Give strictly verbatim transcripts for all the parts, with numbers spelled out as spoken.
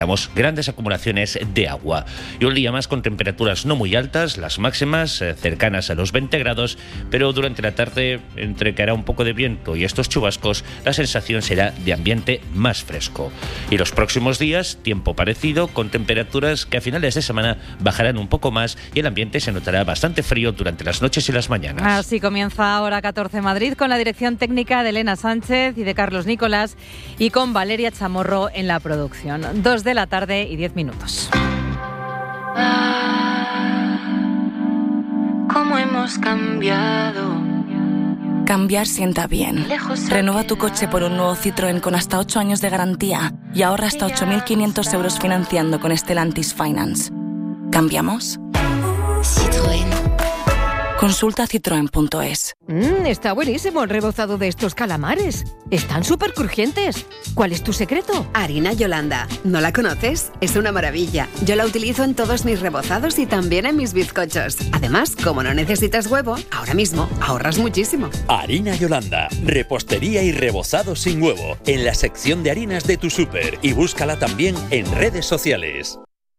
Tenemos grandes acumulaciones de agua y un día más con temperaturas no muy altas, las máximas eh, cercanas a los veinte grados, pero durante la tarde, entre que hará un poco de viento y estos chubascos, la sensación será de ambiente más fresco. Y los próximos días, tiempo parecido, con temperaturas que a finales de semana bajarán un poco más y el ambiente se notará bastante frío durante las noches y las mañanas. Así comienza Hora catorce Madrid con la dirección técnica de Elena Sánchez y de Carlos Nicolás y con Valeria Chamorro en la producción. Dos de la tarde y diez minutos. Ah, cómo hemos cambiado. Cambiar sienta bien. Renueva tu coche por un nuevo Citroën con hasta ocho años de garantía y ahorra hasta ocho mil quinientos euros financiando con Stellantis Finance. ¿Cambiamos? Citroën. Consulta citroen punto es. Mm, está buenísimo el rebozado de estos calamares. Están súper crujientes. ¿Cuál es tu secreto? Harina Yolanda. ¿No la conoces? Es una maravilla. Yo la utilizo en todos mis rebozados y también en mis bizcochos. Además, como no necesitas huevo, ahora mismo ahorras muchísimo. Harina Yolanda. Repostería y rebozado sin huevo. En la sección de harinas de tu súper. Y búscala también en redes sociales.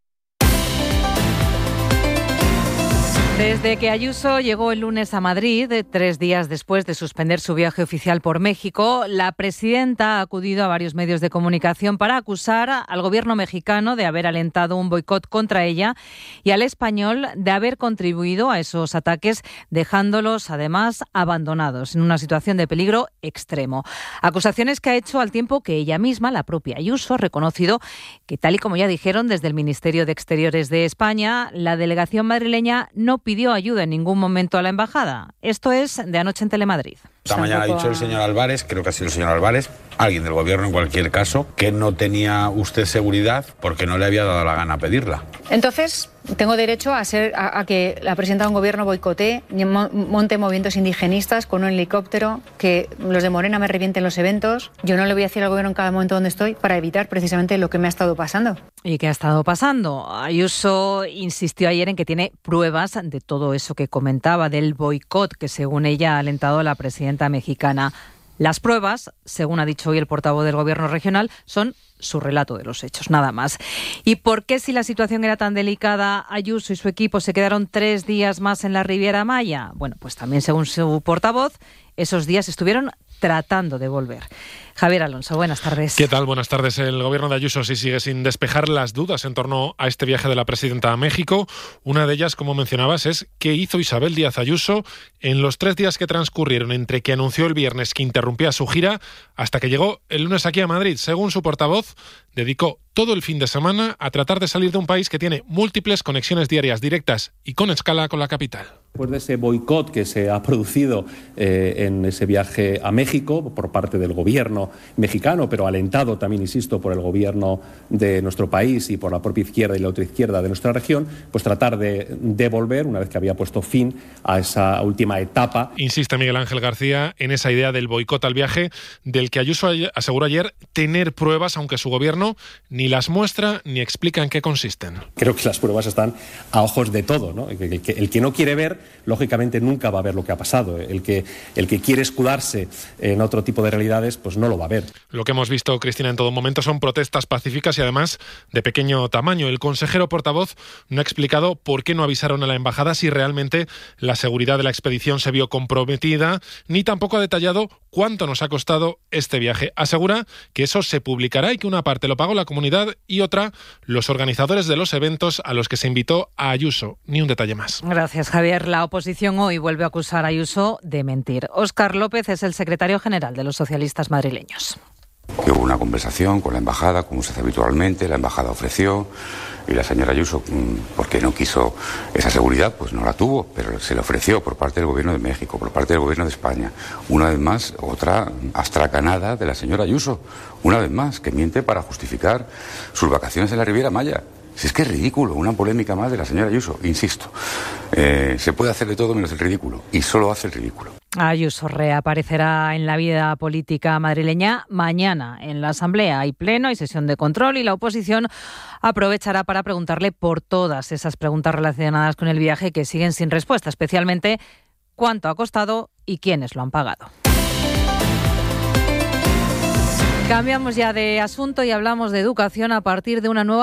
Desde que Ayuso llegó el lunes a Madrid, tres días después de suspender su viaje oficial por México, la presidenta ha acudido a varios medios de comunicación para acusar al gobierno mexicano de haber alentado un boicot contra ella y al español de haber contribuido a esos ataques, dejándolos además abandonados en una situación de peligro extremo. Acusaciones que ha hecho al tiempo que ella misma, la propia Ayuso, ha reconocido que, tal y como ya dijeron desde el Ministerio de Exteriores de España, la delegación madrileña no pidió ayuda en ningún momento a la embajada. Esto es de anoche en Telemadrid. Esta mañana ha dicho el señor Álvarez, creo que ha sido el señor Álvarez, alguien del gobierno en cualquier caso, que no tenía usted seguridad porque no le había dado la gana pedirla. Entonces, tengo derecho a, ser, a, a que la presidenta de un gobierno boicotee, monte movimientos indigenistas con un helicóptero, que los de Morena me revienten los eventos. Yo no le voy a decir al gobierno en cada momento donde estoy para evitar precisamente lo que me ha estado pasando. ¿Y qué ha estado pasando? Ayuso insistió ayer en que tiene pruebas de todo eso que comentaba, del boicot que según ella ha alentado a la presidenta mexicana. Las pruebas, según ha dicho hoy el portavoz del gobierno regional, son su relato de los hechos, nada más. ¿Y por qué, si la situación era tan delicada, Ayuso y su equipo se quedaron tres días más en la Riviera Maya? Bueno, pues también según su portavoz, esos días estuvieron tratando de volver. Javier Alonso, buenas tardes. ¿Qué tal? Buenas tardes. El gobierno de Ayuso sí sigue sin despejar las dudas en torno a este viaje de la presidenta a México. Una de ellas, como mencionabas, es qué hizo Isabel Díaz Ayuso en los tres días que transcurrieron entre que anunció el viernes que interrumpía su gira hasta que llegó el lunes aquí a Madrid. Según su portavoz, dedicó todo el fin de semana a tratar de salir de un país que tiene múltiples conexiones diarias directas y con escala con la capital. Después de ese boicot que se ha producido eh, en ese viaje a México por parte del gobierno mexicano, pero alentado también, insisto, por el gobierno de nuestro país y por la propia izquierda y la otra izquierda de nuestra región, pues tratar de devolver, una vez que había puesto fin a esa última etapa. Insiste Miguel Ángel García en esa idea del boicot al viaje, del que Ayuso aseguró ayer tener pruebas, aunque su gobierno ni las muestra ni explica en qué consisten. Creo que las pruebas están a ojos de todo, ¿no? El que, el que no quiere ver, lógicamente nunca va a ver lo que ha pasado. El que, el que quiere escudarse en otro tipo de realidades, pues no lo va a ver. Lo que hemos visto, Cristina, en todo momento son protestas pacíficas y además de pequeño tamaño. El consejero portavoz no ha explicado por qué no avisaron a la embajada si realmente la seguridad de la expedición se vio comprometida, ni tampoco ha detallado cuánto nos ha costado este viaje. Asegura que eso se publicará y que una parte lo pagó la comunidad y otra los organizadores de los eventos a los que se invitó a Ayuso. Ni un detalle más. Gracias, Javier. La oposición hoy vuelve a acusar a Ayuso de mentir. Óscar López es el secretario general de los socialistas madrileños. Que hubo una conversación con la embajada, como se hace habitualmente, la embajada ofreció y la señora Ayuso, porque no quiso esa seguridad, pues no la tuvo, pero se le ofreció por parte del gobierno de México, por parte del gobierno de España. Una vez más, otra astracanada de la señora Ayuso, una vez más, que miente para justificar sus vacaciones en la Riviera Maya. Si es que es ridículo, una polémica más de la señora Ayuso, insisto. Eh, se puede hacer de todo menos el ridículo, y solo hace el ridículo. Ayuso reaparecerá en la vida política madrileña mañana. En la Asamblea hay pleno, hay sesión de control y la oposición aprovechará para preguntarle por todas esas preguntas relacionadas con el viaje que siguen sin respuesta, especialmente cuánto ha costado y quiénes lo han pagado. Cambiamos ya de asunto y hablamos de educación a partir de una nueva